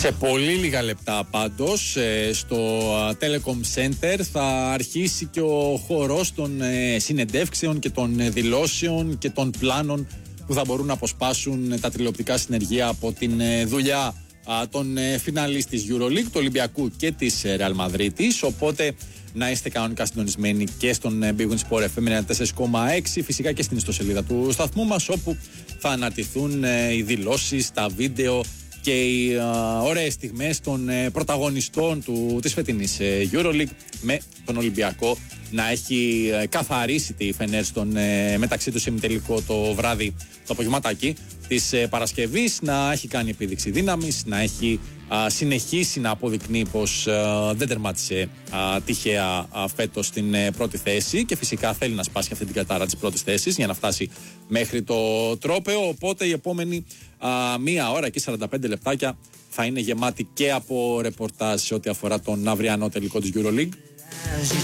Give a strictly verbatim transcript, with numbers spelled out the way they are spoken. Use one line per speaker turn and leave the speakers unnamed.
Σε πολύ λίγα λεπτά πάντως στο Telecom Center θα αρχίσει και ο χορός των συνεντεύξεων και των δηλώσεων και των πλάνων που θα μπορούν να αποσπάσουν τα τηλεοπτικά συνεργεία από την δουλειά των φιναλίστ της EuroLeague, του Ολυμπιακού και της Real Madridis. Οπότε να είστε κανονικά συντονισμένοι και στον Big Win Sport εφ εμ ενενήντα τέσσερα κόμμα έξι, φυσικά και στην ιστοσελίδα του σταθμού μας, όπου θα αναρτηθούν οι δηλώσεις, τα βίντεο και οι uh, ωραίες στιγμές των uh, πρωταγωνιστών του, της φετινής uh, EuroLeague, με τον Ολυμπιακό να έχει uh, καθαρίσει τη Φενέρ στον uh, μεταξύ του ημιτελικό το βράδυ, το απογευματάκι της uh, Παρασκευής, να έχει κάνει επίδειξη δύναμης, να έχει uh, συνεχίσει να αποδεικνύει πως uh, δεν τερμάτισε uh, τυχαία uh, φέτος στην uh, πρώτη θέση και φυσικά θέλει να σπάσει αυτή την κατάρα της πρώτης θέσης για να φτάσει μέχρι το τρόπαιο. Οπότε η επόμενη uh, μία ώρα και σαράντα πέντε λεπτάκια θα είναι γεμάτη και από ρεπορτάζ σε ό,τι αφορά τον αυριανό τελικό της EuroLeague,